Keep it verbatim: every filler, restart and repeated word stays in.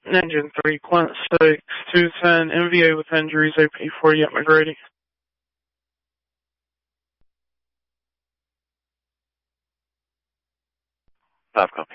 Engine three, Quint six, two ten, M V A with injuries, A P forty at McGrady. Five copy.